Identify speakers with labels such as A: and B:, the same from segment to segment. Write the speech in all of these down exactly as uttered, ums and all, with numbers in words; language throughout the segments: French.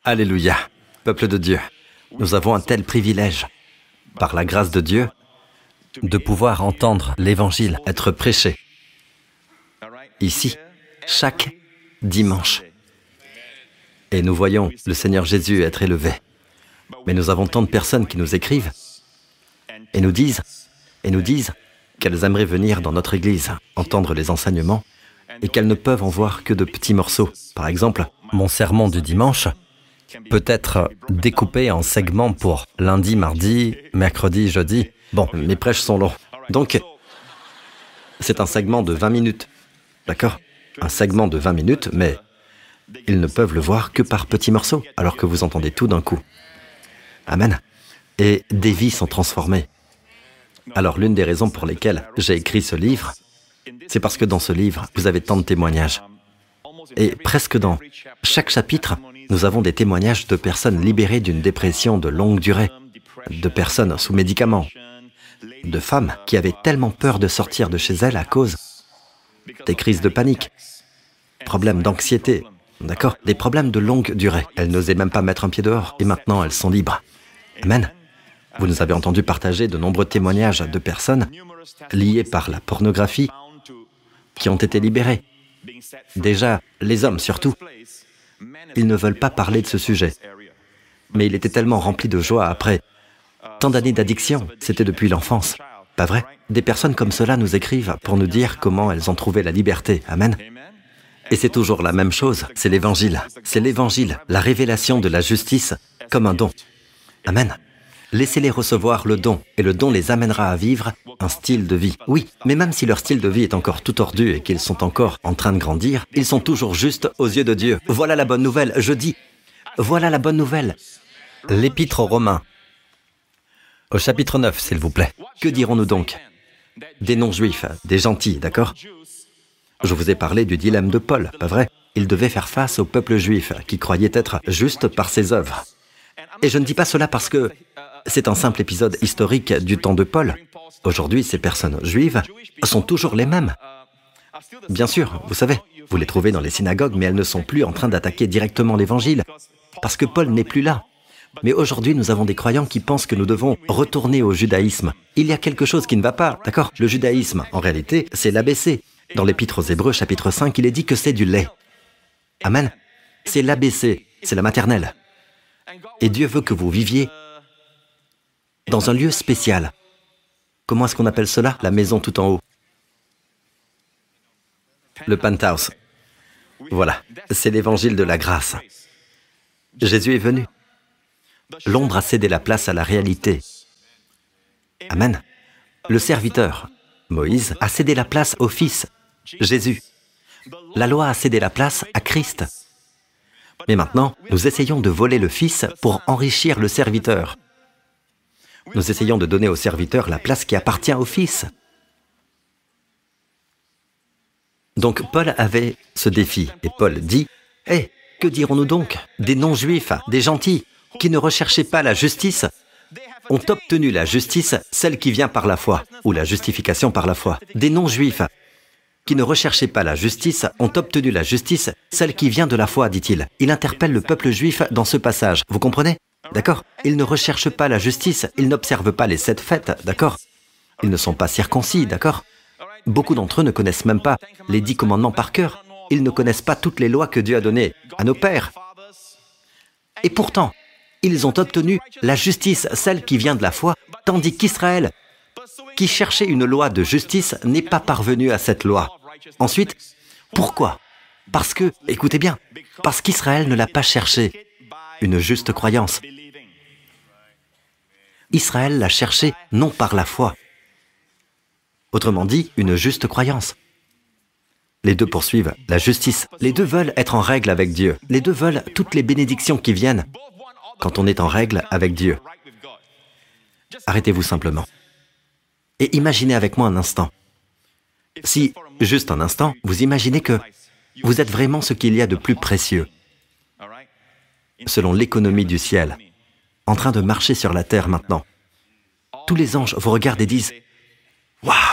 A: Alléluia, peuple de Dieu. Nous avons un tel privilège, par la grâce de Dieu, de pouvoir entendre l'Évangile être prêché ici, chaque dimanche. Et nous voyons le Seigneur Jésus être élevé. Mais nous avons tant de personnes qui nous écrivent et nous disent, et nous disent qu'elles aimeraient venir dans notre église, entendre les enseignements, et qu'elles ne peuvent en voir que de petits morceaux. Par exemple, mon sermon du dimanche peut être découpé en segments pour lundi, mardi, mercredi, jeudi. Bon, mes prêches sont longs. Donc, c'est un segment de vingt minutes. D'accord ? Un segment de vingt minutes, mais ils ne peuvent le voir que par petits morceaux, alors que vous entendez tout d'un coup. Amen. Et des vies sont transformées. Alors, l'une des raisons pour lesquelles j'ai écrit ce livre, c'est parce que dans ce livre, vous avez tant de témoignages. Et presque dans chaque chapitre, nous avons des témoignages de personnes libérées d'une dépression de longue durée, de personnes sous médicaments, de femmes qui avaient tellement peur de sortir de chez elles à cause des crises de panique, problèmes d'anxiété, d'accord, des problèmes de longue durée. Elles n'osaient même pas mettre un pied dehors, et maintenant elles sont libres. Amen. Vous nous avez entendu partager de nombreux témoignages de personnes liées par la pornographie qui ont été libérées. Déjà, les hommes surtout, ils ne veulent pas parler de ce sujet. Mais il était tellement rempli de joie après tant d'années d'addiction, c'était depuis l'enfance. Pas vrai ? Des personnes comme cela nous écrivent pour nous dire comment elles ont trouvé la liberté. Amen. Et c'est toujours la même chose, c'est l'Évangile. C'est l'Évangile, la révélation de la justice comme un don. Amen. Laissez-les recevoir le don, et le don les amènera à vivre un style de vie. Oui, mais même si leur style de vie est encore tout tordu et qu'ils sont encore en train de grandir, ils sont toujours justes aux yeux de Dieu. Voilà la bonne nouvelle, je dis, voilà la bonne nouvelle. L'Épître aux Romains, au chapitre neuf, s'il vous plaît. Que dirons-nous donc ? Des non-juifs, des gentils, d'accord ? Je vous ai parlé du dilemme de Paul, pas vrai ? Il devait faire face au peuple juif qui croyait être juste par ses œuvres. Et je ne dis pas cela parce que c'est un simple épisode historique du temps de Paul. Aujourd'hui, ces personnes juives sont toujours les mêmes. Bien sûr, vous savez, vous les trouvez dans les synagogues, mais elles ne sont plus en train d'attaquer directement l'Évangile, parce que Paul n'est plus là. Mais aujourd'hui, nous avons des croyants qui pensent que nous devons retourner au judaïsme. Il y a quelque chose qui ne va pas, d'accord ? Le judaïsme, en réalité, c'est l'A B C. Dans l'Épître aux Hébreux, chapitre cinq, il est dit que c'est du lait. Amen. C'est l'A B C, c'est la maternelle. Et Dieu veut que vous viviez dans un lieu spécial. Comment est-ce qu'on appelle cela ? La maison tout en haut. Le penthouse. Voilà, c'est l'évangile de la grâce. Jésus est venu. L'ombre a cédé la place à la réalité. Amen. Le serviteur, Moïse, a cédé la place au Fils, Jésus. La loi a cédé la place à Christ. Mais maintenant, nous essayons de voler le Fils pour enrichir le serviteur. Nous essayons de donner au serviteur la place qui appartient au Fils. Donc Paul avait ce défi, et Paul dit, « Hé, que dirons-nous donc ? Des non-juifs, des gentils, qui ne recherchaient pas la justice, ont obtenu la justice, celle qui vient par la foi, ou la justification par la foi. Des non-juifs, qui ne recherchaient pas la justice, ont obtenu la justice, celle qui vient de la foi, dit-il. Il interpelle le peuple juif dans ce passage, vous comprenez ? D'accord ? Ils ne recherchent pas la justice, ils n'observent pas les sept fêtes, d'accord ? Ils ne sont pas circoncis, d'accord ? Beaucoup d'entre eux ne connaissent même pas les dix commandements par cœur. Ils ne connaissent pas toutes les lois que Dieu a données à nos pères. Et pourtant, ils ont obtenu la justice, celle qui vient de la foi, tandis qu'Israël, qui cherchait une loi de justice, n'est pas parvenu à cette loi. Ensuite, pourquoi ? Parce que, écoutez bien, parce qu'Israël ne l'a pas cherché, une juste croyance. Israël l'a cherché non par la foi. Autrement dit, une juste croyance. Les deux poursuivent la justice. Les deux veulent être en règle avec Dieu. Les deux veulent toutes les bénédictions qui viennent quand on est en règle avec Dieu. Arrêtez-vous simplement. Et imaginez avec moi un instant. Si, juste un instant, vous imaginez que vous êtes vraiment ce qu'il y a de plus précieux, selon l'économie du ciel, en train de marcher sur la terre maintenant. Tous les anges vous regardent et disent « Waouh !»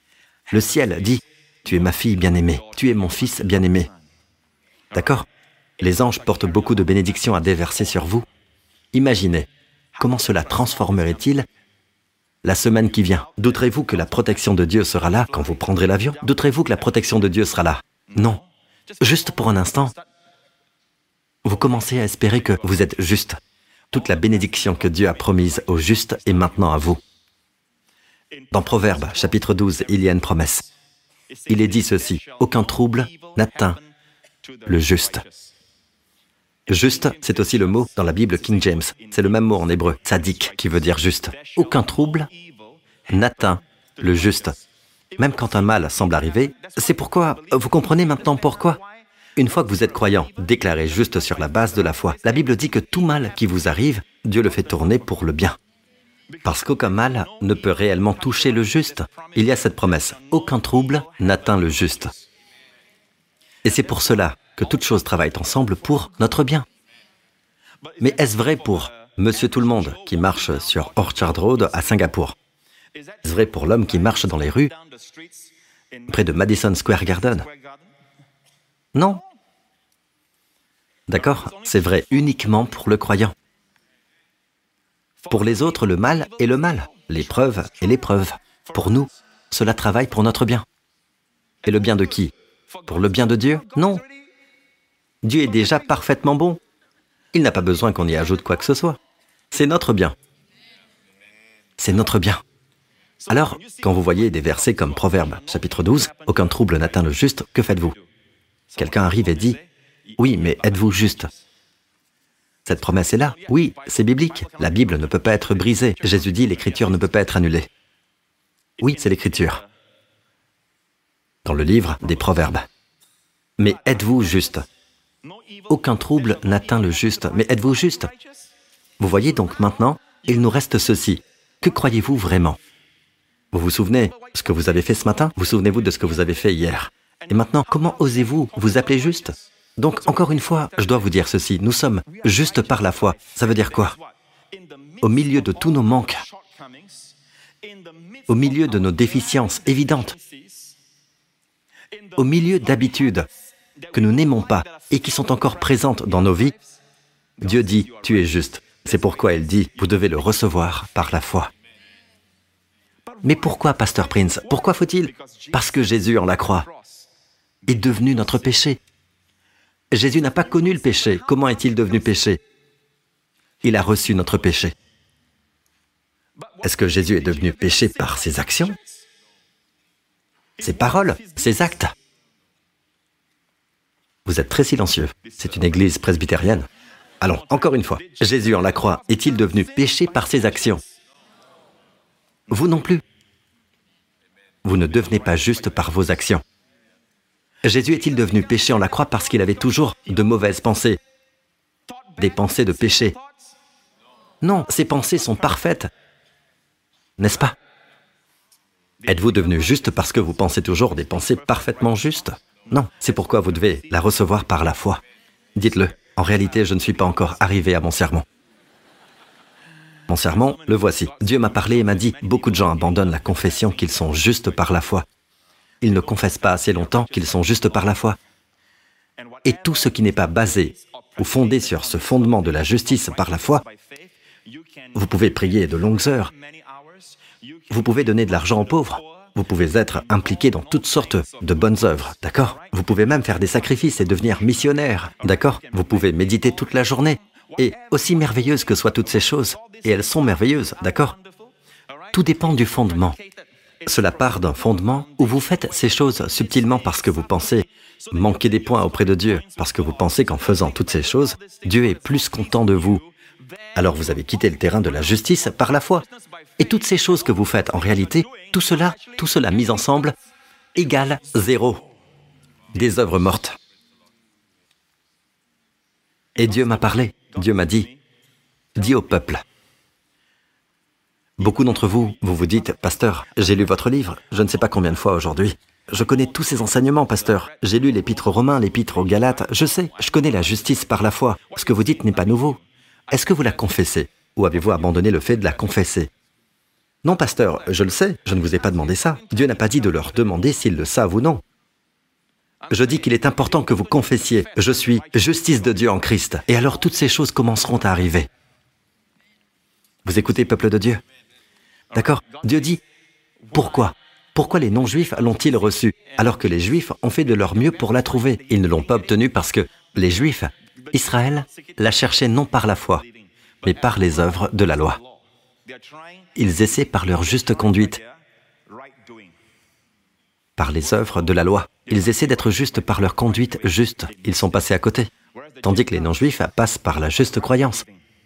A: Le ciel dit « Tu es ma fille bien-aimée, tu es mon fils bien-aimé. » D'accord ? les anges portent beaucoup de bénédictions à déverser sur vous. Imaginez, comment cela transformerait-il la semaine qui vient? Douterez-vous que la protection de Dieu sera là quand vous prendrez l'avion? Douterez-vous que la protection de Dieu sera là? Non. Juste pour un instant, vous commencez à espérer que vous êtes juste. Toute la bénédiction que Dieu a promise aux justes est maintenant à vous. Dans Proverbes, chapitre douze, il y a une promesse. Il est dit ceci, « Aucun trouble n'atteint le juste ». Juste, c'est aussi le mot dans la Bible King James. C'est le même mot en hébreu, tzadik, qui veut dire juste. Aucun trouble n'atteint le juste. Même quand un mal semble arriver, c'est pourquoi, vous comprenez maintenant pourquoi? Une fois que vous êtes croyant, déclaré juste sur la base de la foi, la Bible dit que tout mal qui vous arrive, Dieu le fait tourner pour le bien. Parce qu'aucun mal ne peut réellement toucher le juste. Il y a cette promesse, aucun trouble n'atteint le juste. Et c'est pour cela que toutes choses travaillent ensemble pour notre bien. Mais est-ce vrai pour Monsieur Tout-le-Monde qui marche sur Orchard Road à Singapour? Est-ce vrai pour l'homme qui marche dans les rues près de Madison Square Garden? Non. D'accord? C'est vrai uniquement pour le croyant. Pour les autres, le mal est le mal, l'épreuve est l'épreuve. Pour nous, cela travaille pour notre bien. Et le bien de qui? Pour le bien de Dieu? Non. Dieu est déjà parfaitement bon. Il n'a pas besoin qu'on y ajoute quoi que ce soit. C'est notre bien. C'est notre bien. Alors, quand vous voyez des versets comme Proverbes, chapitre douze, « Aucun trouble n'atteint le juste », que faites-vous? Quelqu'un arrive et dit, « Oui, mais êtes-vous juste ?» Cette promesse est là. Oui, c'est biblique. La Bible ne peut pas être brisée. Jésus dit, l'Écriture ne peut pas être annulée. Oui, c'est l'Écriture. Dans le livre des Proverbes. Mais êtes-vous juste? Aucun trouble n'atteint le juste. Mais êtes-vous juste? Vous voyez donc maintenant, il nous reste ceci. Que croyez-vous vraiment? Vous vous souvenez ce que vous avez fait ce matin? Vous souvenez-vous de ce que vous avez fait hier? Et maintenant, comment osez-vous vous appeler juste? Donc, encore une fois, je dois vous dire ceci, nous sommes justes par la foi. Ça veut dire quoi? Au milieu de tous nos manques, au milieu de nos déficiences évidentes, au milieu d'habitudes que nous n'aimons pas et qui sont encore présentes dans nos vies, Dieu dit, tu es juste. C'est pourquoi il dit, vous devez le recevoir par la foi. Mais pourquoi, Pasteur Prince? Pourquoi faut-il? Parce que Jésus, en la croix, est devenu notre péché. Jésus n'a pas connu le péché. Comment est-il devenu péché? Il a reçu notre péché. Est-ce que Jésus est devenu péché par ses actions? Ses paroles? Ses actes? Vous êtes très silencieux. C'est une église presbytérienne. Allons, encore une fois. Jésus en la croix est-il devenu péché par ses actions? Vous non plus. Vous ne devenez pas juste par vos actions. Jésus est-il devenu péché en la croix parce qu'il avait toujours de mauvaises pensées? Des pensées de péché? Non, ses pensées sont parfaites. N'est-ce pas? Êtes-vous devenu juste parce que vous pensez toujours des pensées parfaitement justes? Non, c'est pourquoi vous devez la recevoir par la foi. Dites-le, en réalité, je ne suis pas encore arrivé à mon sermon. Mon sermon, le voici. Dieu m'a parlé et m'a dit, beaucoup de gens abandonnent la confession qu'ils sont justes par la foi. Ils ne confessent pas assez longtemps qu'ils sont justes par la foi. Et tout ce qui n'est pas basé ou fondé sur ce fondement de la justice par la foi, vous pouvez prier de longues heures, vous pouvez donner de l'argent aux pauvres, vous pouvez être impliqué dans toutes sortes de bonnes œuvres, d'accord? Vous pouvez même faire des sacrifices et devenir missionnaire, d'accord? Vous pouvez méditer toute la journée. Et aussi merveilleuses que soient toutes ces choses, et elles sont merveilleuses, d'accord? Tout dépend du fondement. Cela part d'un fondement où vous faites ces choses subtilement parce que vous pensez manquer des points auprès de Dieu, parce que vous pensez qu'en faisant toutes ces choses, Dieu est plus content de vous. Alors vous avez quitté le terrain de la justice par la foi. Et toutes ces choses que vous faites, en réalité, tout cela, tout cela mis ensemble, égale zéro. Des œuvres mortes. Et Dieu m'a parlé. Dieu m'a dit, dis au peuple. Beaucoup d'entre vous, vous vous dites, « Pasteur, j'ai lu votre livre, je ne sais pas combien de fois aujourd'hui. Je connais tous ces enseignements, pasteur. J'ai lu l'épître aux Romains, l'épître aux Galates, je sais, je connais la justice par la foi. Ce que vous dites n'est pas nouveau. Est-ce que vous la confessez? Ou avez-vous abandonné le fait de la confesser? » Non, pasteur, je le sais, je ne vous ai pas demandé ça. Dieu n'a pas dit de leur demander s'ils le savent ou non. Je dis qu'il est important que vous confessiez « Je suis justice de Dieu en Christ » et alors toutes ces choses commenceront à arriver. Vous écoutez, peuple de Dieu? D'accord? Dieu dit « Pourquoi ? Pourquoi les non-juifs l'ont-ils reçu alors que les juifs ont fait de leur mieux pour la trouver? Ils ne l'ont pas obtenue parce que les juifs, Israël, la cherchaient non par la foi, mais par les œuvres de la loi. Ils essaient par leur juste conduite, par les œuvres de la loi. Ils essaient d'être justes par leur conduite juste. Ils sont passés à côté. Tandis que les non-juifs passent par la juste croyance.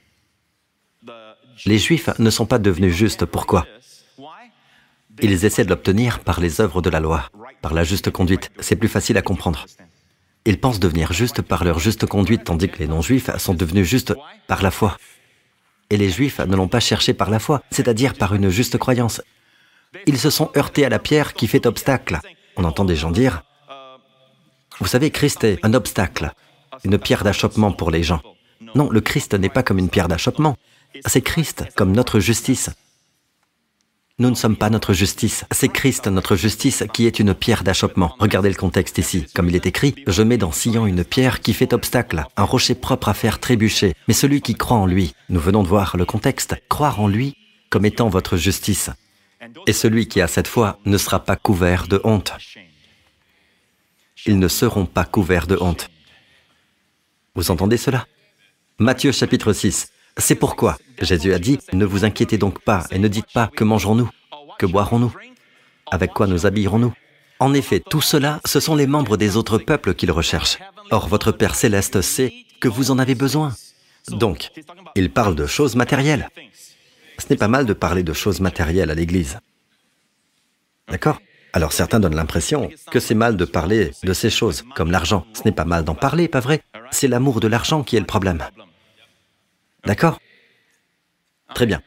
A: Les juifs ne sont pas devenus justes. Pourquoi? Ils essaient de l'obtenir par les œuvres de la loi, par la juste conduite. C'est plus facile à comprendre. Ils pensent devenir justes par leur juste conduite, tandis que les non-juifs sont devenus justes par la foi. Et les juifs ne l'ont pas cherché par la foi, c'est-à-dire par une juste croyance. Ils se sont heurtés à la pierre qui fait obstacle. On entend des gens dire, vous savez, Christ est un obstacle, une pierre d'achoppement pour les gens. Non, le Christ n'est pas comme une pierre d'achoppement. C'est Christ comme notre justice. Nous ne sommes pas notre justice, c'est Christ notre justice qui est une pierre d'achoppement. Regardez le contexte ici, comme il est écrit, « Je mets dans Sion une pierre qui fait obstacle, un rocher propre à faire trébucher, mais celui qui croit en lui. » Nous venons de voir le contexte, croire en lui comme étant votre justice. Et celui qui a cette foi ne sera pas couvert de honte. Ils ne seront pas couverts de honte. Vous entendez cela? Matthieu chapitre six. C'est pourquoi Jésus a dit, ne vous inquiétez donc pas et ne dites pas que mangerons-nous, que boirons-nous, avec quoi nous habillerons-nous. En effet, tout cela, ce sont les membres des autres peuples qu'il recherche. Or, votre Père céleste sait que vous en avez besoin. Donc, il parle de choses matérielles. Ce n'est pas mal de parler de choses matérielles à l'Église. D'accord? Alors certains donnent l'impression que c'est mal de parler de ces choses, comme l'argent. Ce n'est pas mal d'en parler, pas vrai? C'est l'amour de l'argent qui est le problème. D'accord? Très bien.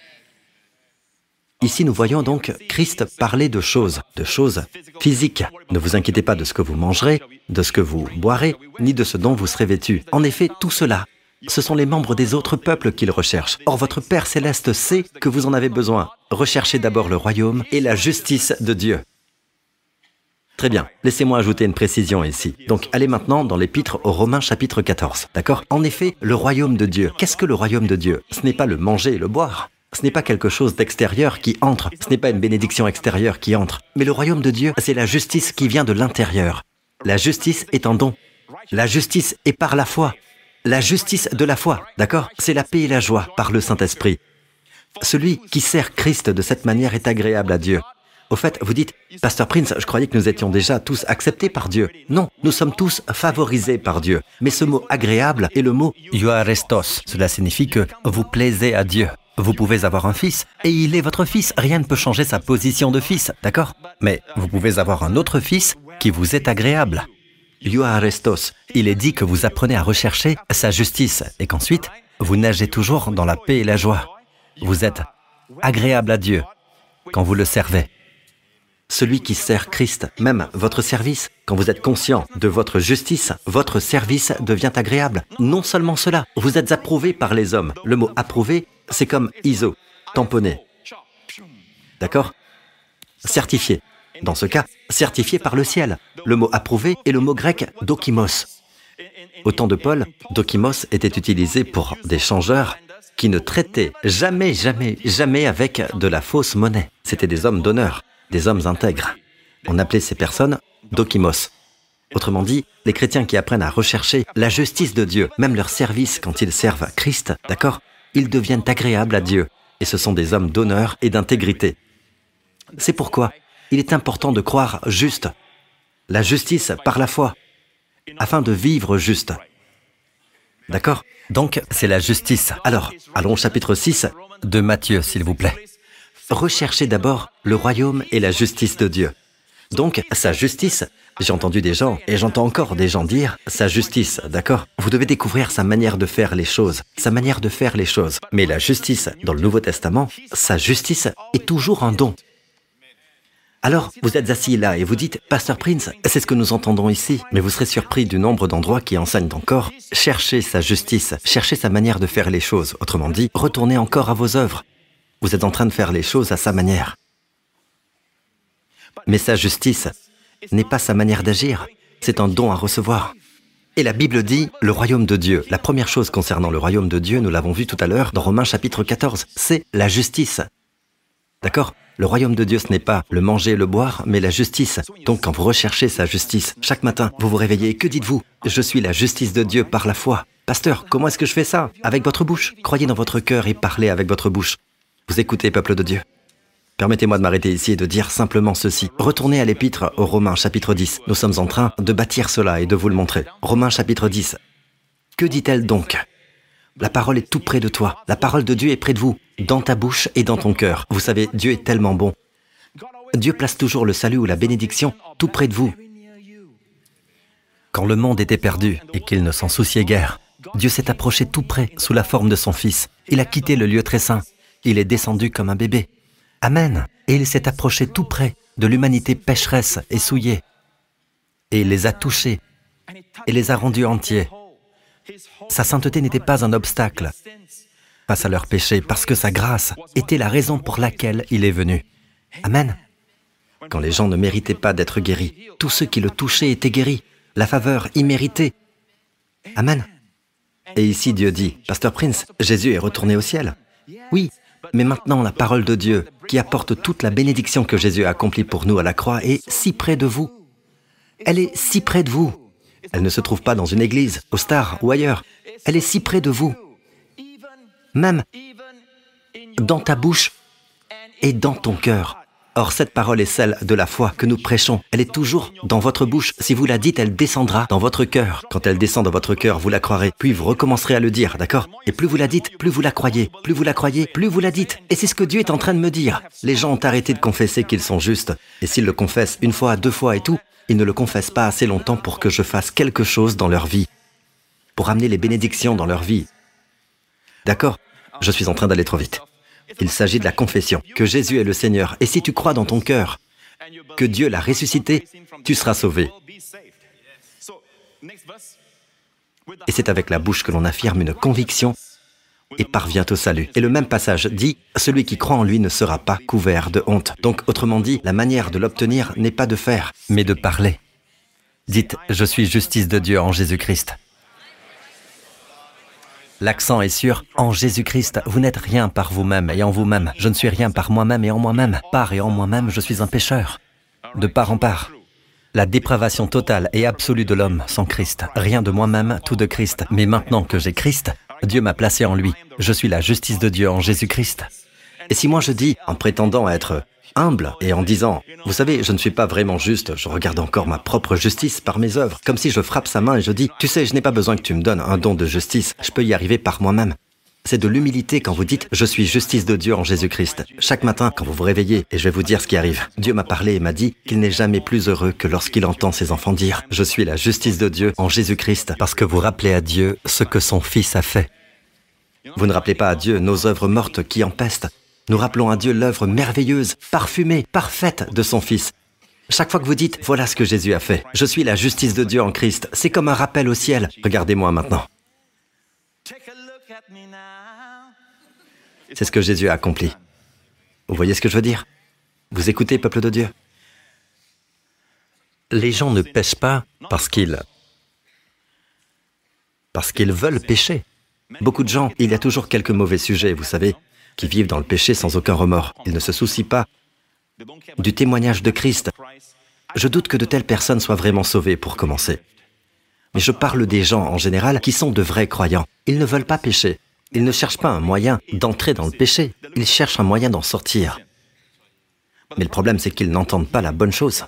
A: Ici, nous voyons donc Christ parler de choses, de choses physiques. Ne vous inquiétez pas de ce que vous mangerez, de ce que vous boirez, ni de ce dont vous serez vêtus. En effet, tout cela, ce sont les membres des autres peuples qu'il recherche. Or, votre Père céleste sait que vous en avez besoin. Recherchez d'abord le royaume et la justice de Dieu. Très bien, laissez-moi ajouter une précision ici. Donc, allez maintenant dans l'Épître aux Romains chapitre quatorze, d'accord? En effet, le royaume de Dieu. Qu'est-ce que le royaume de Dieu? Ce n'est pas le manger et le boire. Ce n'est pas quelque chose d'extérieur qui entre. Ce n'est pas une bénédiction extérieure qui entre. Mais le royaume de Dieu, c'est la justice qui vient de l'intérieur. La justice est un don. La justice est par la foi. La justice de la foi, d'accord? C'est la paix et la joie par le Saint-Esprit. Celui qui sert Christ de cette manière est agréable à Dieu. Au fait, vous dites, « Pasteur Prince, je croyais que nous étions déjà tous acceptés par Dieu. » Non, nous sommes tous favorisés par Dieu. Mais ce mot « agréable » est le mot « euarestos ». Cela signifie que vous plaisez à Dieu. Vous pouvez avoir un fils, et il est votre fils. Rien ne peut changer sa position de fils, d'accord? Mais vous pouvez avoir un autre fils qui vous est agréable. Euarestos. Il est dit que vous apprenez à rechercher sa justice, et qu'ensuite, vous nagez toujours dans la paix et la joie. Vous êtes agréable à Dieu quand vous le servez. Celui qui sert Christ, même votre service, quand vous êtes conscient de votre justice, votre service devient agréable. Non seulement cela, vous êtes approuvé par les hommes. Le mot « approuvé », c'est comme « I S O », tamponné. D'accord? Certifié. Dans ce cas, certifié par le ciel. Le mot « approuvé » est le mot grec « dokimos ». Au temps de Paul, « dokimos » était utilisé pour des changeurs qui ne traitaient jamais, jamais, jamais avec de la fausse monnaie. C'étaient des hommes d'honneur. Des hommes intègres. On appelait ces personnes dokimos. Autrement dit, les chrétiens qui apprennent à rechercher la justice de Dieu, même leur service quand ils servent Christ, d'accord? Ils deviennent agréables à Dieu. Et ce sont des hommes d'honneur et d'intégrité. C'est pourquoi il est important de croire juste, la justice par la foi, afin de vivre juste. D'accord? Donc, c'est la justice. Alors, allons au chapitre six de Matthieu, s'il vous plaît. Recherchez d'abord le royaume et la justice de Dieu. Donc, sa justice, j'ai entendu des gens, et j'entends encore des gens dire, sa justice, d'accord? Vous devez découvrir sa manière de faire les choses, sa manière de faire les choses. Mais la justice, dans le Nouveau Testament, sa justice est toujours un don. Alors, vous êtes assis là et vous dites, « Pasteur Prince, c'est ce que nous entendons ici. » Mais vous serez surpris du nombre d'endroits qui enseignent encore. Cherchez sa justice, cherchez sa manière de faire les choses. Autrement dit, retournez encore à vos œuvres. Vous êtes en train de faire les choses à sa manière. Mais sa justice n'est pas sa manière d'agir. c'est un don à recevoir. Et la Bible dit, le royaume de Dieu, la première chose concernant le royaume de Dieu, nous l'avons vu tout à l'heure dans Romains chapitre quatorze, c'est la justice. D'accord ? Le royaume de Dieu, ce n'est pas le manger et le boire, mais la justice. Donc quand vous recherchez sa justice, chaque matin, vous vous réveillez, que dites-vous ? Je suis la justice de Dieu par la foi. Pasteur, comment est-ce que je fais ça ? Avec votre bouche. Croyez dans votre cœur et parlez avec votre bouche. Vous écoutez, peuple de Dieu. Permettez-moi de m'arrêter ici et de dire simplement ceci. Retournez à l'épître aux Romains chapitre dix. Nous sommes en train de bâtir cela et de vous le montrer. Romains chapitre dix. Que dit-elle donc ? La parole est tout près de toi. La parole de Dieu est près de vous, dans ta bouche et dans ton cœur. Vous savez, Dieu est tellement bon. Dieu place toujours le salut ou la bénédiction tout près de vous. Quand le monde était perdu et qu'il ne s'en souciait guère, Dieu s'est approché tout près sous la forme de son Fils. Il a quitté le lieu très saint. Il est descendu comme un bébé. Amen. Et il s'est approché tout près de l'humanité pécheresse et souillée. Et il les a touchés et les a rendus entiers. Sa sainteté n'était pas un obstacle face à leur péché, parce que sa grâce était la raison pour laquelle il est venu. Amen. Quand les gens ne méritaient pas d'être guéris, tous ceux qui le touchaient étaient guéris. La faveur imméritée. Amen. Et ici Dieu dit, Pasteur Prince, Jésus est retourné au ciel. Oui, mais maintenant la parole de Dieu, qui apporte toute la bénédiction que Jésus a accomplie pour nous à la croix, est si près de vous. Elle est si près de vous. Elle ne se trouve pas dans une église, au Star ou ailleurs. Elle est si près de vous. Même dans ta bouche et dans ton cœur. Or, cette parole est celle de la foi que nous prêchons. Elle est toujours dans votre bouche. Si vous la dites, elle descendra dans votre cœur. Quand elle descend dans votre cœur, vous la croirez. Puis vous recommencerez à le dire, d'accord ? Et plus vous la dites, plus vous la croyez. Plus vous la croyez, plus vous la dites. Et c'est ce que Dieu est en train de me dire. Les gens ont arrêté de confesser qu'ils sont justes. Et s'ils le confessent une fois, deux fois et tout, ils ne le confessent pas assez longtemps pour que je fasse quelque chose dans leur vie. Pour amener les bénédictions dans leur vie. D'accord ? Je suis en train d'aller trop vite. Il s'agit de la confession, que Jésus est le Seigneur. Et si tu crois dans ton cœur que Dieu l'a ressuscité, tu seras sauvé. Et c'est avec la bouche que l'on affirme une conviction et parvient au salut. Et le même passage dit, celui qui croit en lui ne sera pas couvert de honte. Donc, autrement dit, la manière de l'obtenir n'est pas de faire, mais de parler. Dites, je suis justice de Dieu en Jésus-Christ. L'accent est sur « en Jésus-Christ ». Vous n'êtes rien par vous-même et en vous-même. Je ne suis rien par moi-même et en moi-même. Par et en moi-même, je suis un pécheur. De part en part. La dépravation totale et absolue de l'homme sans Christ. Rien de moi-même, tout de Christ. Mais maintenant que j'ai Christ, Dieu m'a placé en lui. Je suis la justice de Dieu en Jésus-Christ. Et si moi je dis, en prétendant être humble et en disant, vous savez, je ne suis pas vraiment juste, je regarde encore ma propre justice par mes œuvres, comme si je frappe sa main et je dis, tu sais, je n'ai pas besoin que tu me donnes un don de justice, je peux y arriver par moi-même. C'est de l'humilité quand vous dites, je suis justice de Dieu en Jésus-Christ. Chaque matin, quand vous vous réveillez, et je vais vous dire ce qui arrive, Dieu m'a parlé et m'a dit qu'il n'est jamais plus heureux que lorsqu'il entend ses enfants dire, je suis la justice de Dieu en Jésus-Christ, parce que vous rappelez à Dieu ce que son Fils a fait. Vous ne rappelez pas à Dieu nos œuvres mortes qui empestent. Nous rappelons à Dieu l'œuvre merveilleuse, parfumée, parfaite de son Fils. Chaque fois que vous dites, voilà ce que Jésus a fait, je suis la justice de Dieu en Christ, c'est comme un rappel au ciel. Regardez-moi maintenant. C'est ce que Jésus a accompli. Vous voyez ce que je veux dire? Vous écoutez, peuple de Dieu? Les gens ne pêchent pas parce qu'ils... parce qu'ils veulent pécher. Beaucoup de gens, il y a toujours quelques mauvais sujets, vous savez, qui vivent dans le péché sans aucun remords. Ils ne se soucient pas du témoignage de Christ. Je doute que de telles personnes soient vraiment sauvées pour commencer. Mais je parle des gens en général qui sont de vrais croyants. Ils ne veulent pas pécher. Ils ne cherchent pas un moyen d'entrer dans le péché. Ils cherchent un moyen d'en sortir. Mais le problème, c'est qu'ils n'entendent pas la bonne chose.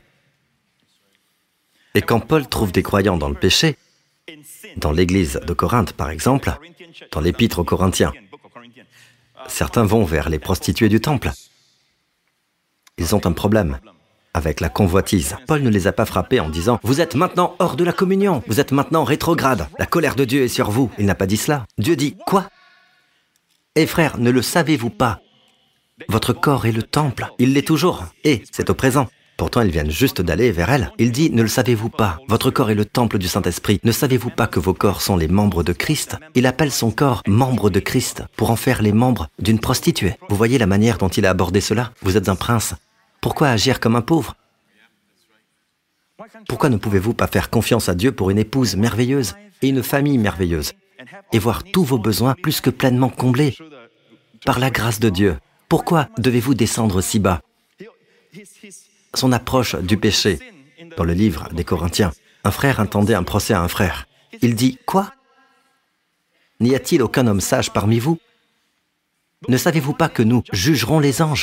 A: Et quand Paul trouve des croyants dans le péché, dans l'église de Corinthe par exemple, dans l'épître aux Corinthiens, certains vont vers les prostituées du temple. Ils ont un problème avec la convoitise. Paul ne les a pas frappés en disant « Vous êtes maintenant hors de la communion, vous êtes maintenant rétrograde, la colère de Dieu est sur vous. » Il n'a pas dit cela. Dieu dit « Quoi ? Eh frères, ne le savez-vous pas? Votre corps est le temple. Il l'est toujours. Et c'est au présent. Pourtant, ils viennent juste d'aller vers elle. Il dit « Ne le savez-vous pas? Votre corps est le temple du Saint-Esprit. Ne savez-vous pas que vos corps sont les membres de Christ ?» Il appelle son corps « membre de Christ » pour en faire les membres d'une prostituée. Vous voyez la manière dont il a abordé cela? Vous êtes un prince. Pourquoi agir comme un pauvre? Pourquoi ne pouvez-vous pas faire confiance à Dieu pour une épouse merveilleuse et une famille merveilleuse et voir tous vos besoins plus que pleinement comblés par la grâce de Dieu? Pourquoi devez-vous descendre si bas? Son approche du péché. Dans le livre des Corinthiens, un frère intendait un procès à un frère. Il dit, « Quoi? N'y a-t-il aucun homme sage parmi vous? Ne savez-vous pas que nous jugerons les anges ?»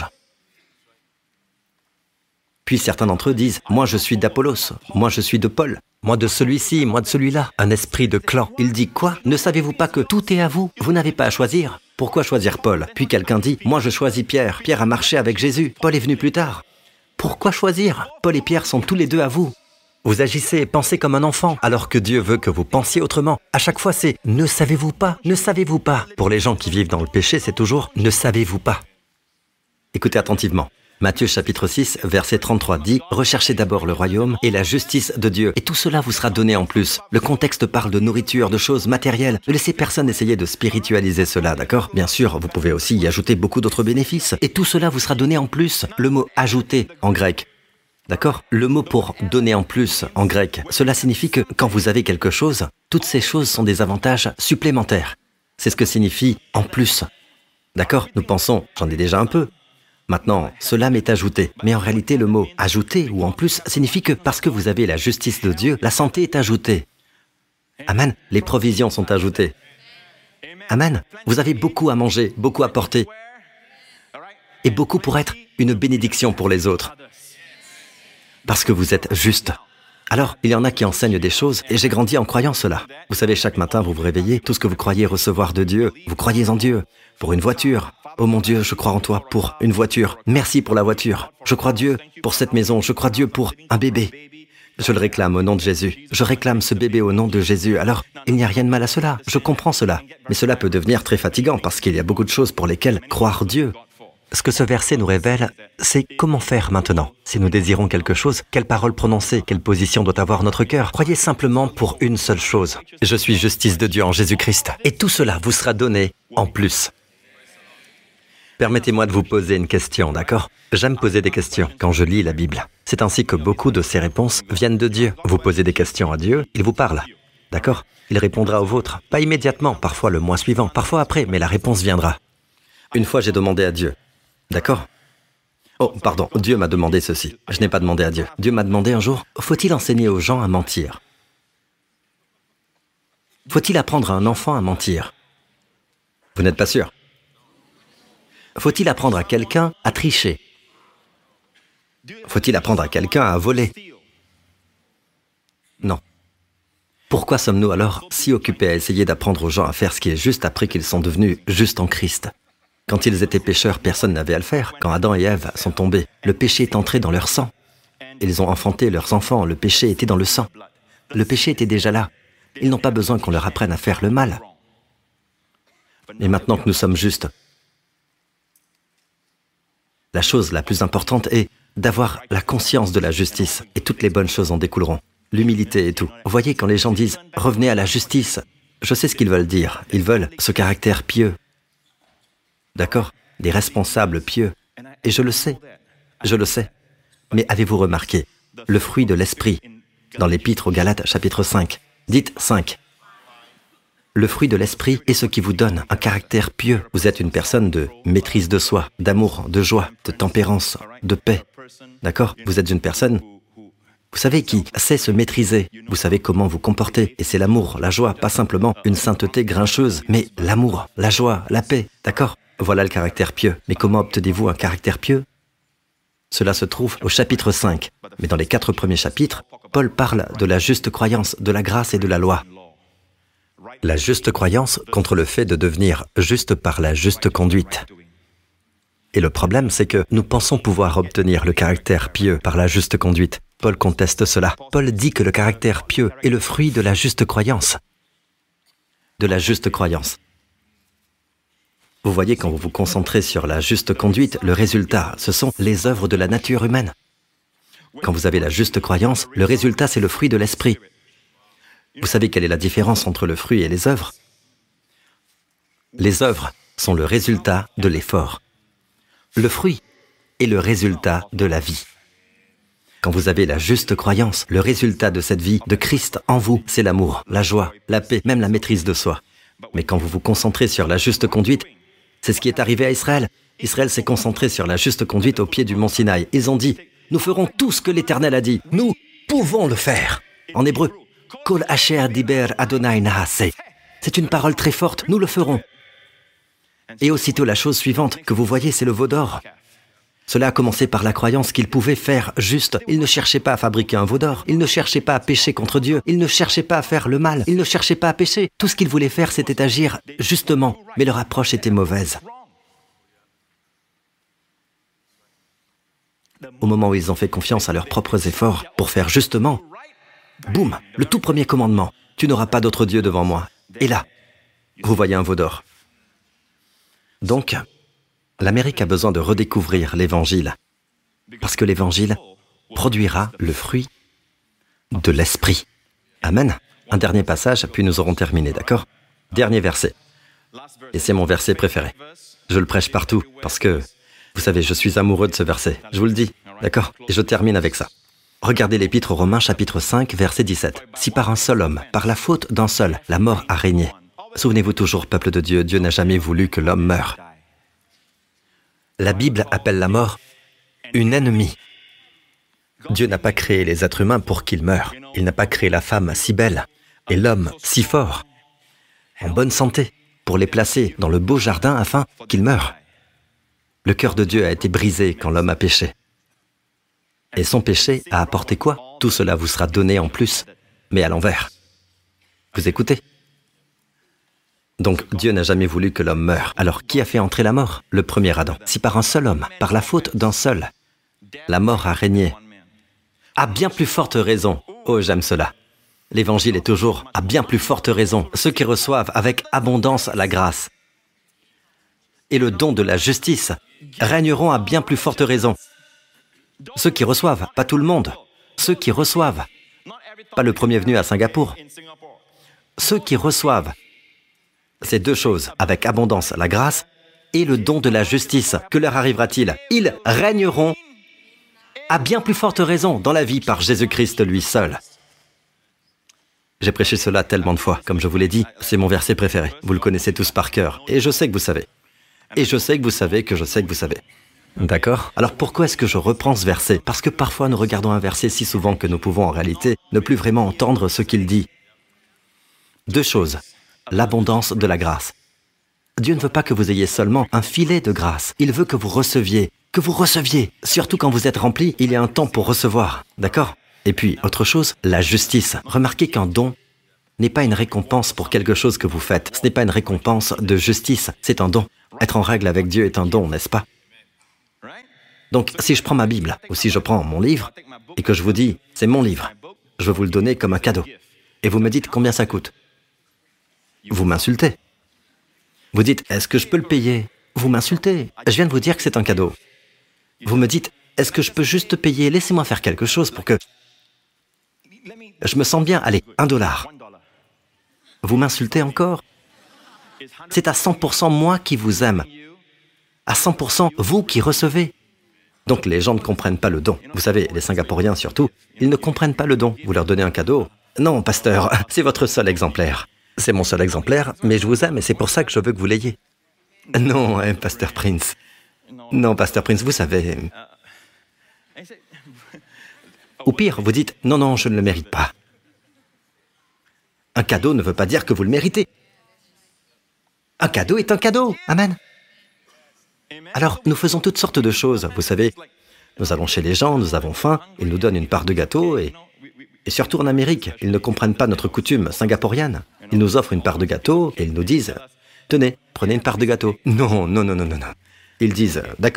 A: Puis certains d'entre eux disent, « Moi je suis d'Apollos, moi je suis de Paul, moi de celui-ci, moi de celui-là. » Un esprit de clan. Il dit, « Quoi? Ne savez-vous pas que tout est à vous? Vous n'avez pas à choisir. Pourquoi choisir Paul? » Puis quelqu'un dit, « Moi je choisis Pierre. Pierre a marché avec Jésus. Paul est venu plus tard. » Pourquoi choisir? Paul et Pierre sont tous les deux à vous. Vous agissez et pensez comme un enfant, alors que Dieu veut que vous pensiez autrement. À chaque fois, c'est « ne savez-vous pas, ne savez-vous pas ». Pour les gens qui vivent dans le péché, c'est toujours « ne savez-vous pas ». Écoutez attentivement. Matthieu chapitre six, verset trente-trois dit « Recherchez d'abord le royaume et la justice de Dieu, et tout cela vous sera donné en plus. » Le contexte parle de nourriture, de choses matérielles. Ne laissez personne essayer de spiritualiser cela, d'accord? Bien sûr, vous pouvez aussi y ajouter beaucoup d'autres bénéfices. Et tout cela vous sera donné en plus. Le mot « ajouter » en grec. D'accord? Le mot pour « donner en plus » en grec, cela signifie que quand vous avez quelque chose, toutes ces choses sont des avantages supplémentaires. C'est ce que signifie « en plus ». D'accord? Nous pensons « j'en ai déjà un peu ». Maintenant, cela m'est ajouté. Mais en réalité, le mot « ajouter » ou « en plus » signifie que parce que vous avez la justice de Dieu, la santé est ajoutée. Amen. Les provisions sont ajoutées. Amen. Vous avez beaucoup à manger, beaucoup à porter. Et beaucoup pour être une bénédiction pour les autres. Parce que vous êtes juste. Alors, il y en a qui enseignent des choses, et j'ai grandi en croyant cela. Vous savez, chaque matin, vous vous réveillez, tout ce que vous croyez recevoir de Dieu, vous croyez en Dieu. Pour une voiture. Oh mon Dieu, je crois en toi pour une voiture. Merci pour la voiture. Je crois Dieu pour cette maison. Je crois Dieu pour un bébé. Je le réclame au nom de Jésus. Je réclame ce bébé au nom de Jésus. Alors, il n'y a rien de mal à cela. Je comprends cela. Mais cela peut devenir très fatigant parce qu'il y a beaucoup de choses pour lesquelles croire Dieu. Ce que ce verset nous révèle, c'est comment faire maintenant. Si nous désirons quelque chose, quelle parole prononcer, quelle position doit avoir notre cœur. Croyez simplement pour une seule chose. Je suis justice de Dieu en Jésus-Christ. Et tout cela vous sera donné en plus. Permettez-moi de vous poser une question, d'accord? J'aime poser des questions quand je lis la Bible. C'est ainsi que beaucoup de ces réponses viennent de Dieu. Vous posez des questions à Dieu, il vous parle. D'accord? Il répondra aux vôtres. Pas immédiatement, parfois le mois suivant, parfois après, mais la réponse viendra. Une fois, j'ai demandé à Dieu. D'accord? Oh, pardon, Dieu m'a demandé ceci. Je n'ai pas demandé à Dieu. Dieu m'a demandé un jour, faut-il enseigner aux gens à mentir? Faut-il apprendre à un enfant à mentir? Vous n'êtes pas sûr? Faut-il apprendre à quelqu'un à tricher? Faut-il apprendre à quelqu'un à voler? Non. Pourquoi sommes-nous alors si occupés à essayer d'apprendre aux gens à faire ce qui est juste après qu'ils sont devenus justes en Christ? Quand ils étaient pécheurs, personne n'avait à le faire. Quand Adam et Ève sont tombés, le péché est entré dans leur sang. Ils ont enfanté leurs enfants, le péché était dans le sang. Le péché était déjà là. Ils n'ont pas besoin qu'on leur apprenne à faire le mal. Et maintenant que nous sommes justes, la chose la plus importante est d'avoir la conscience de la justice, et toutes les bonnes choses en découleront. L'humilité et tout. Vous voyez, quand les gens disent « revenez à la justice », je sais ce qu'ils veulent dire. Ils veulent ce caractère pieux. D'accord? Des responsables pieux. Et je le sais. Je le sais. Mais avez-vous remarqué le fruit de l'esprit dans l'Épître aux Galates, chapitre cinq? Dites cinq. Le fruit de l'esprit est ce qui vous donne un caractère pieux. Vous êtes une personne de maîtrise de soi, d'amour, de joie, de tempérance, de paix. D'accord? Vous êtes une personne, vous savez, qui sait se maîtriser. Vous savez comment vous comporter. Et c'est l'amour, la joie, pas simplement une sainteté grincheuse, mais l'amour, la joie, la paix. D'accord? Voilà le caractère pieux. Mais comment obtenez-vous un caractère pieux? Cela se trouve au chapitre cinq. Mais dans les quatre premiers chapitres, Paul parle de la juste croyance, de la grâce et de la loi. La juste croyance contre le fait de devenir juste par la juste conduite. Et le problème, c'est que nous pensons pouvoir obtenir le caractère pieux par la juste conduite. Paul conteste cela. Paul dit que le caractère pieux est le fruit de la juste croyance. De la juste croyance. Vous voyez, quand vous vous concentrez sur la juste conduite, le résultat, ce sont les œuvres de la nature humaine. Quand vous avez la juste croyance, le résultat, c'est le fruit de l'esprit. Vous savez quelle est la différence entre le fruit et les œuvres? Les œuvres sont le résultat de l'effort. Le fruit est le résultat de la vie. Quand vous avez la juste croyance, le résultat de cette vie de Christ en vous, c'est l'amour, la joie, la paix, même la maîtrise de soi. Mais quand vous vous concentrez sur la juste conduite, c'est ce qui est arrivé à Israël. Israël s'est concentré sur la juste conduite au pied du mont Sinaï. Ils ont dit, nous ferons tout ce que l'Éternel a dit. Nous pouvons le faire. En hébreu, Kol Asher Diber Adonai Nahaseh. C'est une parole très forte, nous le ferons. Et aussitôt la chose suivante que vous voyez, c'est le veau d'or. Cela a commencé par la croyance qu'ils pouvaient faire juste. Ils ne cherchaient pas à fabriquer un veau d'or. Ils ne cherchaient pas à pécher contre Dieu. Ils ne cherchaient pas à faire le mal. Ils ne cherchaient pas à pécher. Tout ce qu'ils voulaient faire, c'était agir justement. Mais leur approche était mauvaise. Au moment où ils ont fait confiance à leurs propres efforts pour faire justement, boum, le tout premier commandement. Tu n'auras pas d'autre Dieu devant moi. Et là, vous voyez un veau d'or. Donc, l'Amérique a besoin de redécouvrir l'Évangile, parce que l'Évangile produira le fruit de l'Esprit. Amen. Un dernier passage, puis nous aurons terminé, d'accord? Dernier verset. Et c'est mon verset préféré. Je le prêche partout, parce que, vous savez, je suis amoureux de ce verset. Je vous le dis, d'accord? Et je termine avec ça. Regardez l'Épître aux Romains, chapitre cinq, verset dix-sept. Si par un seul homme, par la faute d'un seul, la mort a régné. Souvenez-vous toujours, peuple de Dieu, Dieu n'a jamais voulu que l'homme meure. La Bible appelle la mort une ennemie. Dieu n'a pas créé les êtres humains pour qu'ils meurent. Il n'a pas créé la femme si belle et l'homme si fort, en bonne santé, pour les placer dans le beau jardin afin qu'ils meurent. Le cœur de Dieu a été brisé quand l'homme a péché. Et son péché a apporté quoi? Tout cela vous sera donné en plus, mais à l'envers. Vous écoutez? Donc Dieu n'a jamais voulu que l'homme meure. Alors qui a fait entrer la mort? Le premier Adam. Si par un seul homme, par la faute d'un seul, la mort a régné, à bien plus forte raison, oh j'aime cela, l'Évangile est toujours à bien plus forte raison, ceux qui reçoivent avec abondance la grâce et le don de la justice régneront à bien plus forte raison. Ceux qui reçoivent, pas tout le monde, ceux qui reçoivent, pas le premier venu à Singapour, ceux qui reçoivent ces deux choses, avec abondance la grâce et le don de la justice, que leur arrivera-t-il? Ils régneront à bien plus forte raison dans la vie par Jésus-Christ lui seul. J'ai prêché cela tellement de fois, comme je vous l'ai dit, c'est mon verset préféré. Vous le connaissez tous par cœur, et je sais que vous savez. Et je sais que vous savez que je sais que vous savez. D'accord? Alors pourquoi est-ce que je reprends ce verset? Parce que parfois nous regardons un verset si souvent que nous pouvons en réalité ne plus vraiment entendre ce qu'il dit. Deux choses. L'abondance de la grâce. Dieu ne veut pas que vous ayez seulement un filet de grâce. Il veut que vous receviez, que vous receviez. Surtout quand vous êtes rempli, il y a un temps pour recevoir. D'accord? Et puis, autre chose, la justice. Remarquez qu'un don n'est pas une récompense pour quelque chose que vous faites. Ce n'est pas une récompense de justice, c'est un don. Être en règle avec Dieu est un don, n'est-ce pas? Donc, si je prends ma Bible, ou si je prends mon livre, et que je vous dis, c'est mon livre, je veux vous le donner comme un cadeau. Et vous me dites combien ça coûte. Vous m'insultez. Vous dites, est-ce que je peux le payer? Vous m'insultez. Je viens de vous dire que c'est un cadeau. Vous me dites, est-ce que je peux juste payer? Laissez-moi faire quelque chose pour que je me sens bien. Allez, un dollar. Vous m'insultez encore? C'est à cent pour cent moi qui vous aime. À cent pour cent vous qui recevez. Donc les gens ne comprennent pas le don. Vous savez, les Singapouriens surtout, ils ne comprennent pas le don. Vous leur donnez un cadeau. Non, pasteur, c'est votre seul exemplaire. C'est mon seul exemplaire, mais je vous aime et c'est pour ça que je veux que vous l'ayez. Non, hein, pasteur Prince. Non, pasteur Prince, vous savez. Ou pire, vous dites, non, non, je ne le mérite pas. Un cadeau ne veut pas dire que vous le méritez. Un cadeau est un cadeau. Amen. Alors, nous faisons toutes sortes de choses, vous savez. Nous allons chez les gens, nous avons faim, ils nous donnent une part de gâteau et... Et surtout en Amérique, ils ne comprennent pas notre coutume singapourienne. Ils nous offrent une part de gâteau et ils nous disent « Tenez, prenez une part de gâteau. » Non, non, non, non, non, non. Ils disent « D'accord. »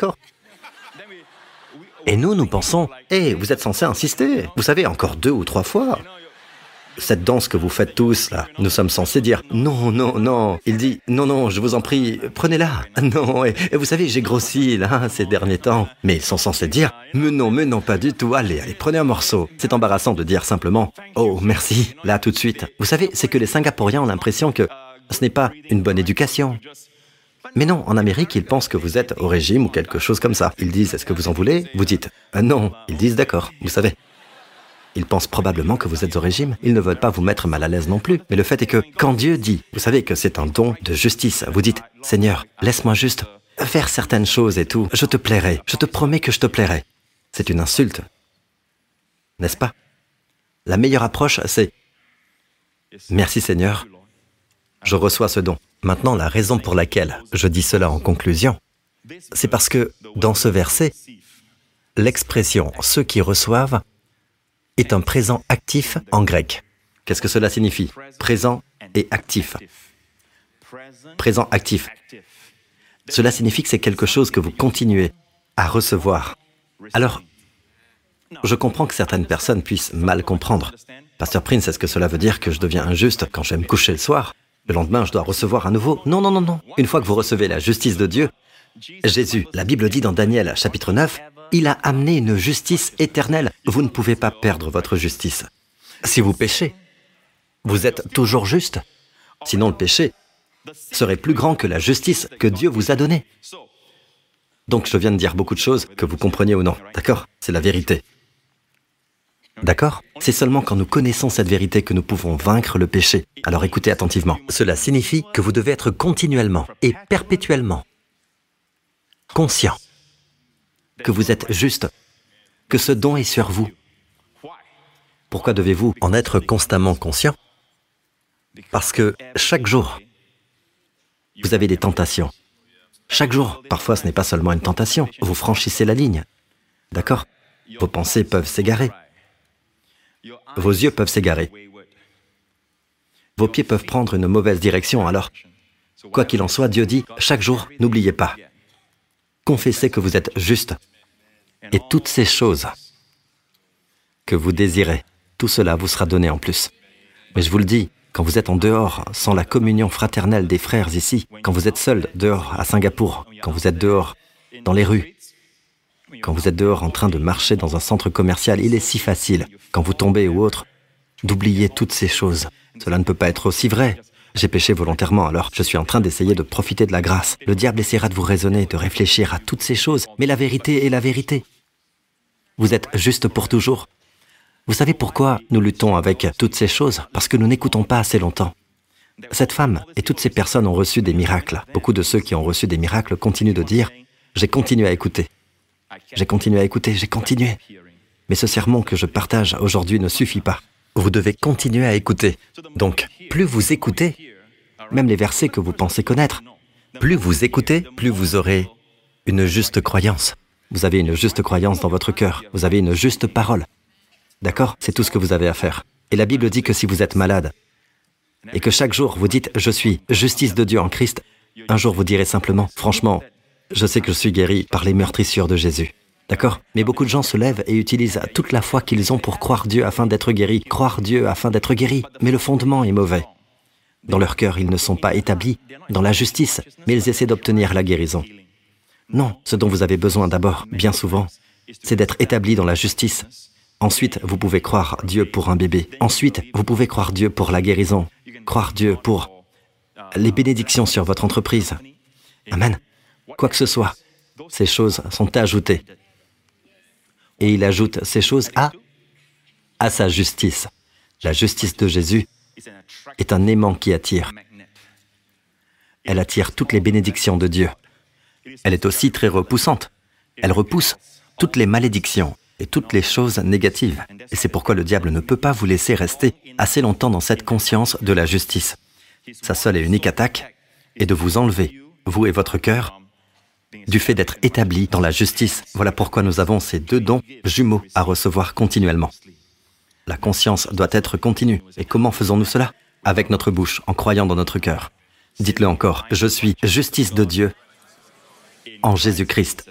A: Et nous, nous pensons « Hé, vous êtes censé insister. Vous savez, encore deux ou trois fois. » Cette danse que vous faites tous, là, nous sommes censés dire « Non, non, non. » Il dit « Non, non, je vous en prie, prenez-la. » Non, et, et vous savez, j'ai grossi, là, ces derniers temps. Mais ils sont censés dire « Mais non, mais non, pas du tout. Allez, allez, prenez un morceau. » C'est embarrassant de dire simplement « Oh, merci. » Là, tout de suite. Vous savez, c'est que les Singapouriens ont l'impression que ce n'est pas une bonne éducation. Mais non, en Amérique, ils pensent que vous êtes au régime ou quelque chose comme ça. Ils disent, est-ce que vous en voulez? Vous dites, euh, non. Ils disent, d'accord, vous savez. Ils pensent probablement que vous êtes au régime. Ils ne veulent pas vous mettre mal à l'aise non plus. Mais le fait est que, quand Dieu dit, vous savez que c'est un don de justice, vous dites, Seigneur, laisse-moi juste faire certaines choses et tout. Je te plairai. Je te promets que je te plairai. C'est une insulte. N'est-ce pas? La meilleure approche, c'est, merci Seigneur, je reçois ce don. Maintenant, la raison pour laquelle je dis cela en conclusion, c'est parce que dans ce verset, l'expression « ceux qui reçoivent » est un présent actif en grec. Qu'est-ce que cela signifie? Présent et actif. Présent actif. Cela signifie que c'est quelque chose que vous continuez à recevoir. Alors, je comprends que certaines personnes puissent mal comprendre. Pasteur Prince, est-ce que cela veut dire que je deviens injuste quand je vais me coucher le soir? Le lendemain, je dois recevoir à nouveau? Non, non, non, non. Une fois que vous recevez la justice de Dieu, Jésus, la Bible dit dans Daniel chapitre neuf, il a amené une justice éternelle. Vous ne pouvez pas perdre votre justice. Si vous péchez, vous êtes toujours juste. Sinon, le péché serait plus grand que la justice que Dieu vous a donnée. Donc, je viens de dire beaucoup de choses, que vous compreniez ou non. D'accord? C'est la vérité. D'accord? C'est seulement quand nous connaissons cette vérité que nous pouvons vaincre le péché. Alors écoutez attentivement. Cela signifie que vous devez être continuellement et perpétuellement conscient que vous êtes juste, que ce don est sur vous. Pourquoi devez-vous en être constamment conscient? Parce que chaque jour, vous avez des tentations. Chaque jour, parfois ce n'est pas seulement une tentation, vous franchissez la ligne. D'accord? Vos pensées peuvent s'égarer. Vos yeux peuvent s'égarer. Vos pieds peuvent prendre une mauvaise direction, alors, quoi qu'il en soit, Dieu dit, chaque jour, n'oubliez pas, confessez que vous êtes juste. Et toutes ces choses que vous désirez, tout cela vous sera donné en plus. Mais je vous le dis, quand vous êtes en dehors, sans la communion fraternelle des frères ici, quand vous êtes seul dehors à Singapour, quand vous êtes dehors dans les rues, quand vous êtes dehors en train de marcher dans un centre commercial, il est si facile, quand vous tombez ou autre, d'oublier toutes ces choses. Cela ne peut pas être aussi vrai. J'ai péché volontairement, alors je suis en train d'essayer de profiter de la grâce. Le diable essaiera de vous raisonner, de réfléchir à toutes ces choses, mais la vérité est la vérité. Vous êtes juste pour toujours. Vous savez pourquoi nous luttons avec toutes ces choses? Parce que nous n'écoutons pas assez longtemps. Cette femme et toutes ces personnes ont reçu des miracles. Beaucoup de ceux qui ont reçu des miracles continuent de dire « J'ai continué à écouter. J'ai continué à écouter, j'ai continué. » Mais ce sermon que je partage aujourd'hui ne suffit pas. Vous devez continuer à écouter. Donc, plus vous écoutez, même les versets que vous pensez connaître, plus vous écoutez, plus vous aurez une juste croyance. Vous avez une juste croyance dans votre cœur. Vous avez une juste parole. D'accord? C'est tout ce que vous avez à faire. Et la Bible dit que si vous êtes malade, et que chaque jour vous dites « Je suis justice de Dieu en Christ », un jour vous direz simplement « Franchement, je sais que je suis guéri par les meurtrissures de Jésus. » D'accord? Mais beaucoup de gens se lèvent et utilisent toute la foi qu'ils ont pour croire Dieu afin d'être guéris, croire Dieu afin d'être guéris. Mais le fondement est mauvais. Dans leur cœur, ils ne sont pas établis dans la justice, mais ils essaient d'obtenir la guérison. Non, ce dont vous avez besoin d'abord, bien souvent, c'est d'être établi dans la justice. Ensuite, vous pouvez croire Dieu pour un bébé. Ensuite, vous pouvez croire Dieu pour la guérison. Croire Dieu pour les bénédictions sur votre entreprise. Amen. Quoi que ce soit, ces choses sont ajoutées. Et il ajoute ces choses à, à sa justice. La justice de Jésus est un aimant qui attire. Elle attire toutes les bénédictions de Dieu. Elle est aussi très repoussante. Elle repousse toutes les malédictions et toutes les choses négatives. Et c'est pourquoi le diable ne peut pas vous laisser rester assez longtemps dans cette conscience de la justice. Sa seule et unique attaque est de vous enlever, vous et votre cœur, du fait d'être établi dans la justice. Voilà pourquoi nous avons ces deux dons jumeaux à recevoir continuellement. La conscience doit être continue. Et comment faisons-nous cela? Avec notre bouche, en croyant dans notre cœur. Dites-le encore, je suis justice de Dieu en Jésus-Christ.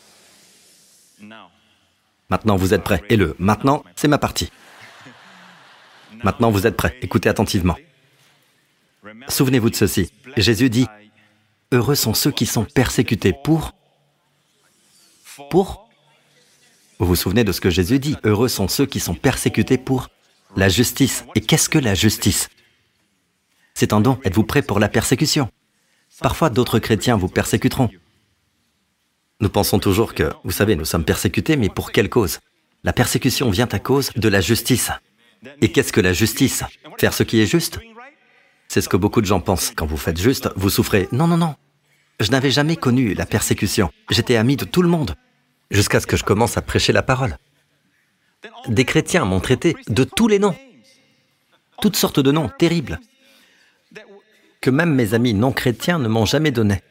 A: Maintenant, vous êtes prêts. Et le « maintenant », c'est ma partie. Maintenant, vous êtes prêts. Écoutez attentivement. Souvenez-vous de ceci. Jésus dit « Heureux sont ceux qui sont persécutés pour... » Pour... Vous vous souvenez de ce que Jésus dit? « Heureux sont ceux qui sont persécutés pour la justice. » Et qu'est-ce que la justice? C'est un don. Êtes-vous prêts pour la persécution? Parfois, d'autres chrétiens vous persécuteront. Nous pensons toujours que, vous savez, nous sommes persécutés, mais pour quelle cause? La persécution vient à cause de la justice. Et qu'est-ce que la justice? Faire ce qui est juste? C'est ce que beaucoup de gens pensent. Quand vous faites juste, vous souffrez. Non, non, non. Je n'avais jamais connu la persécution. J'étais ami de tout le monde, jusqu'à ce que je commence à prêcher la parole. Des chrétiens m'ont traité de tous les noms, toutes sortes de noms terribles, que même mes amis non chrétiens ne m'ont jamais donné.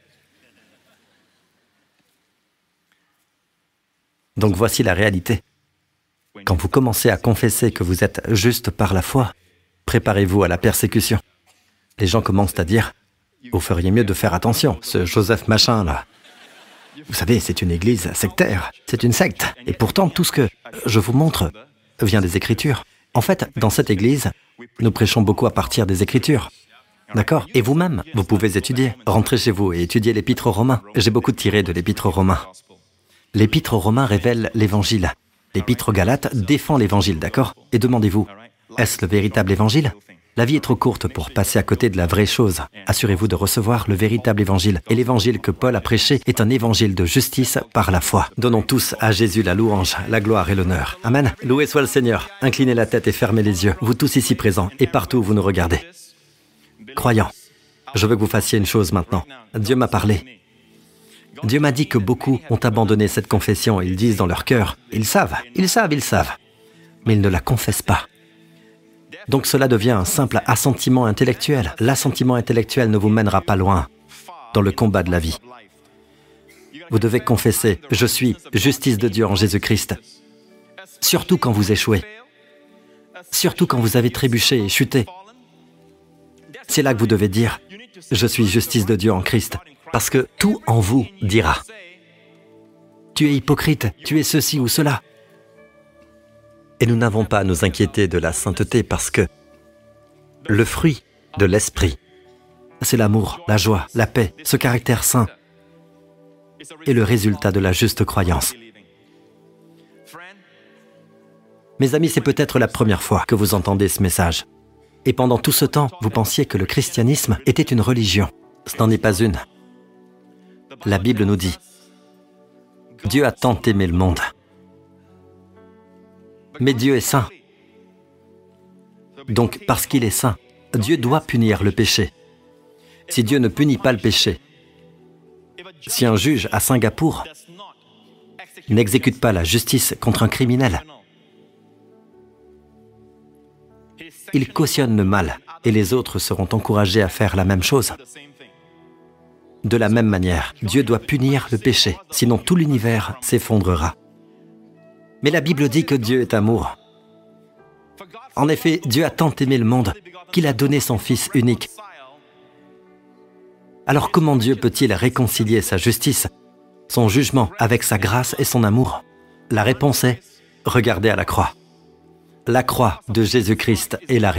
A: Donc voici la réalité. Quand vous commencez à confesser que vous êtes juste par la foi, préparez-vous à la persécution. Les gens commencent à dire, vous feriez mieux de faire attention, ce Joseph machin là. Vous savez, c'est une église sectaire, c'est une secte. Et pourtant, tout ce que je vous montre vient des Écritures. En fait, dans cette église, nous prêchons beaucoup à partir des Écritures. D'accord? Et vous-même, vous pouvez étudier. Rentrez chez vous et étudiez l'Épître aux Romains. J'ai beaucoup tiré de l'Épître aux Romains. L'Épître aux Romains révèle l'Évangile. L'Épître aux Galates défend l'Évangile, d'accord? Et demandez-vous, est-ce le véritable Évangile? La vie est trop courte pour passer à côté de la vraie chose. Assurez-vous de recevoir le véritable Évangile. Et l'Évangile que Paul a prêché est un Évangile de justice par la foi. Donnons tous à Jésus la louange, la gloire et l'honneur. Amen. Loué soit le Seigneur. Inclinez la tête et fermez les yeux. Vous tous ici présents et partout où vous nous regardez. Croyants, je veux que vous fassiez une chose maintenant. Dieu m'a parlé. Dieu m'a dit que beaucoup ont abandonné cette confession. Ils disent dans leur cœur, ils savent, ils savent, ils savent. Mais ils ne la confessent pas. Donc cela devient un simple assentiment intellectuel. L'assentiment intellectuel ne vous mènera pas loin dans le combat de la vie. Vous devez confesser, je suis justice de Dieu en Jésus-Christ. Surtout quand vous échouez. Surtout quand vous avez trébuché et chuté. C'est là que vous devez dire, je suis justice de Dieu en Christ. Parce que tout en vous dira, tu es hypocrite, tu es ceci ou cela. Et nous n'avons pas à nous inquiéter de la sainteté parce que le fruit de l'esprit, c'est l'amour, la joie, la paix, ce caractère saint est le résultat de la juste croyance. Mes amis, c'est peut-être la première fois que vous entendez ce message. Et pendant tout ce temps, vous pensiez que le christianisme était une religion. Ce n'en est pas une. La Bible nous dit, Dieu a tant aimé le monde. Mais Dieu est saint. Donc, parce qu'il est saint, Dieu doit punir le péché. Si Dieu ne punit pas le péché, si un juge à Singapour n'exécute pas la justice contre un criminel, il cautionne le mal et les autres seront encouragés à faire la même chose. De la même manière, Dieu doit punir le péché, sinon tout l'univers s'effondrera. Mais la Bible dit que Dieu est amour. En effet, Dieu a tant aimé le monde qu'il a donné son Fils unique. Alors comment Dieu peut-il réconcilier sa justice, son jugement avec sa grâce et son amour? La réponse est, regardez à la croix. La croix de Jésus-Christ est la réponse.